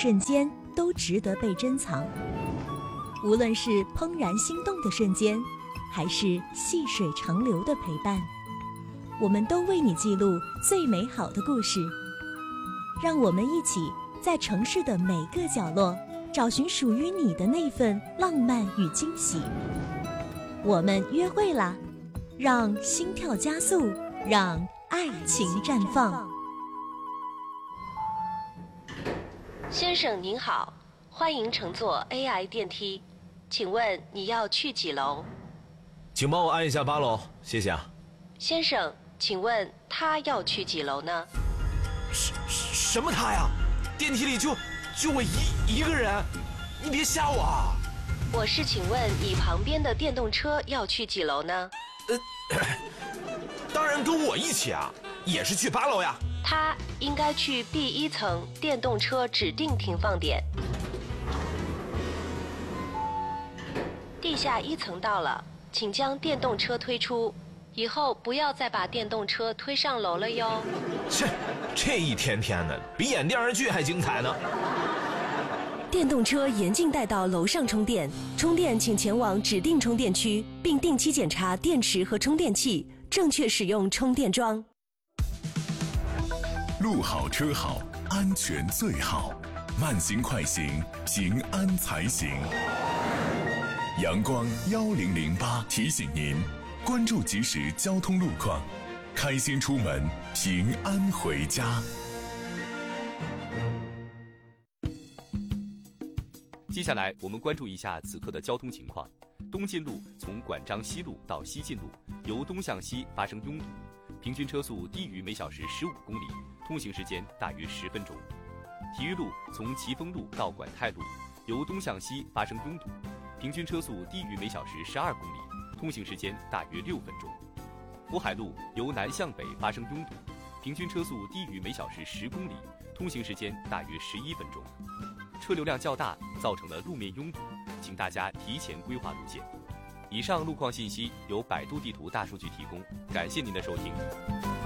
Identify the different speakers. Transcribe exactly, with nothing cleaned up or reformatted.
Speaker 1: 瞬间都值得被珍藏。无论是怦然心动的瞬间，还是细水长流的陪伴，我们都为你记录最美好的故事。让我们一起在城市的每个角落找寻属于你的那份浪漫与惊喜。我们约会啦，让心跳加速，让爱情绽放。
Speaker 2: 先生您好，欢迎乘坐 A I 电梯，请问你要去几楼？
Speaker 3: 请帮我按一下八楼，谢谢啊。
Speaker 2: 先生，请问他要去几楼呢？
Speaker 3: 什什么他呀？电梯里就就我一一个人，你别吓我啊！
Speaker 2: 我是请问你旁边的电动车要去几楼呢？
Speaker 3: 呃，当然跟我一起啊，也是去八楼呀。
Speaker 2: 他应该去 B 一层电动车指定停放点。地下一层到了，请将电动车推出，以后不要再把电动车推上楼了哟。
Speaker 3: 切，这一天天的比演电视剧还精彩呢。
Speaker 4: 电动车严禁带到楼上充电，充电请前往指定充电区，并定期检查电池和充电器，正确使用充电桩。
Speaker 5: 路好车好，安全最好，慢行快行，平安才行。阳光一零零八提醒您，关注即时交通路况，开心出门，平安回家。
Speaker 6: 接下来我们关注一下此刻的交通情况。东进路从管章西路到西进路，由东向西发生拥堵，平均车速低于每小时十五公里，通行时间大约十分钟。体育路从奇峰路到管泰路，由东向西发生拥堵，平均车速低于每小时十二公里，通行时间大约六分钟。渤海路由南向北发生拥堵，平均车速低于每小时十公里，通行时间大约十一分钟。车流量较大，造成了路面拥堵，请大家提前规划路线。以上路况信息由百度地图大数据提供，感谢您的收听。